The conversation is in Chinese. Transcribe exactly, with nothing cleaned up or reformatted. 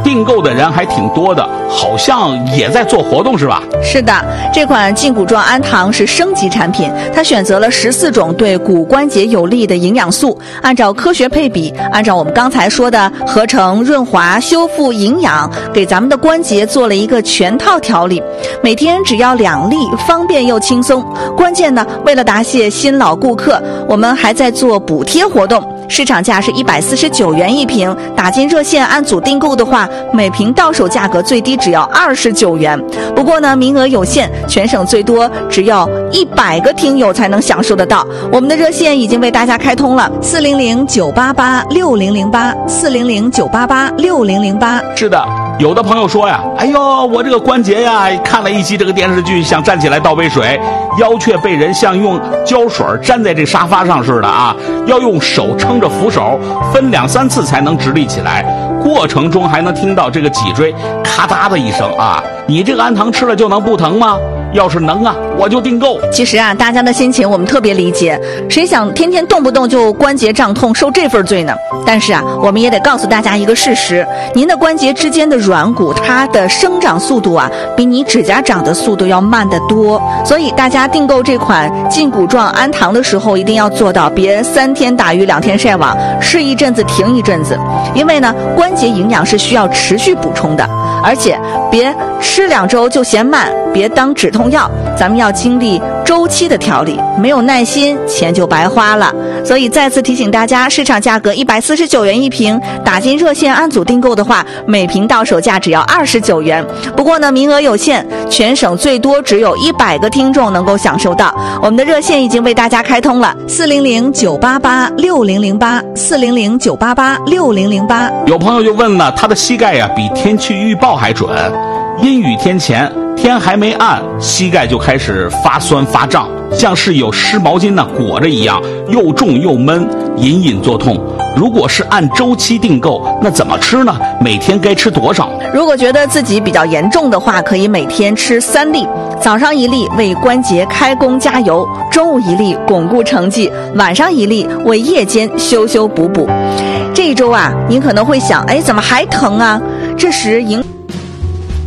订购的人还挺多的，好像也在做活动是吧？ 是的，这款劲骨壮氨糖是升级产品，它选择了十四种对骨关节有利的营养素，按照科学配比，按照我们刚才说的合成、润滑、修复、营养，给咱们的关节做了一个全套调理。每天只要两粒，方便又轻松。关键呢，为了答谢新老顾客，我们还在做补贴活动。市场价是一百四十九元一瓶，打进热线按组订购的话，每瓶到手价格最低只要二十九元。不过呢，名额有限，全省最多只要一百个听友才能享受得到。我们的热线已经为大家开通了，四零零九八八六零零八，四零零九八八六零零八。 是的。有的朋友说呀，哎呦，我这个关节呀，看了一集这个电视剧，想站起来倒杯水，腰却被人像用胶水粘在这沙发上似的啊，要用手撑着扶手，分两三次才能直立起来，过程中还能听到这个脊椎咔嗒的一声啊。你这个氨糖吃了就能不疼吗？要是能啊，我就订购。 其实啊，大家的心情我们特别理解，谁想天天动不动就关节胀痛，受这份罪呢？但是啊，我们也得告诉大家一个事实，您的关节之间的软骨，它的生长速度啊，比你指甲长的速度要慢得多。所以大家订购这款劲骨壮氨糖的时候，一定要做到别三天打鱼两天晒网，试一阵子停一阵子。因为呢，关节营养是需要持续补充的，而且别吃两周就嫌慢，别当止痛药，咱们要经历周期的调理，没有耐心，钱就白花了。所以再次提醒大家，市场价格一百四十九元一瓶，打进热线按组订购的话，每瓶到手价只要二十九元。不过呢，名额有限，全省最多只有一百个听众能够享受到。我们的热线已经为大家开通了，四零零九八八六零零八，四零零九八八六零零八。 有朋友就问了，他的膝盖呀比天气预报还准，阴雨天前天还没暗，膝盖就开始发酸发胀，像是有湿毛巾呢裹着一样，又重又闷，隐隐作痛。如果是按周期订购，那怎么吃呢？每天该吃多少？ 如果觉得自己比较严重的话，可以每天吃三粒，早上一粒为关节开工加油，中午一粒巩固成绩，晚上一粒为夜间修修补补。这一周啊，您可能会想，哎，怎么还疼啊？这时营